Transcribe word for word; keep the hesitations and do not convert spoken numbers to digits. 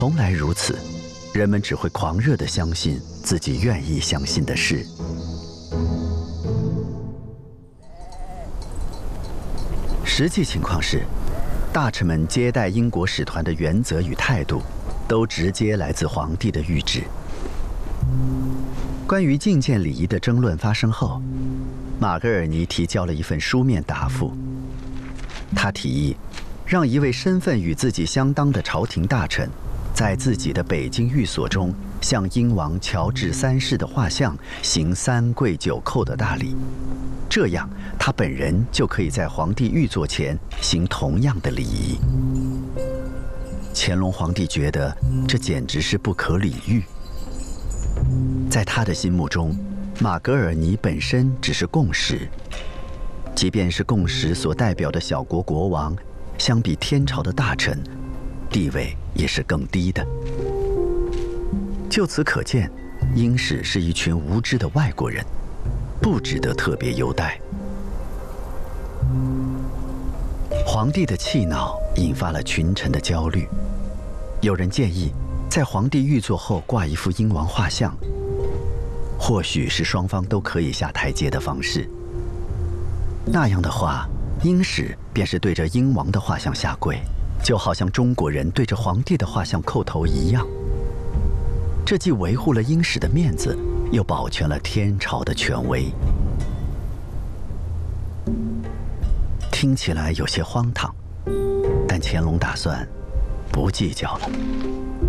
从来如此，人们只会狂热地相信自己愿意相信的事。实际情况是，大臣们接待英国使团的原则与态度，都直接来自皇帝的谕旨。关于觐见礼仪的争论发生后，马格尔尼提交了一份书面答复。他提议，让一位身份与自己相当的朝廷大臣，在自己的北京寓所中，向英王乔治三世的画像行三跪九叩的大礼，这样他本人就可以在皇帝御座前行同样的礼仪。乾隆皇帝觉得这简直是不可理喻。在他的心目中，马格尔尼本身只是共识，即便是共识所代表的小国国王，相比天朝的大臣，地位也是更低的。就此可见，英使是一群无知的外国人，不值得特别优待。皇帝的气恼引发了群臣的焦虑，有人建议在皇帝御座后挂一幅英王画像，或许是双方都可以下台阶的方式。那样的话，英使便是对着英王的画像下跪，就好像中国人对着皇帝的画像叩头一样。这既维护了英使的面子，又保全了天朝的权威。听起来有些荒唐，但乾隆打算不计较了。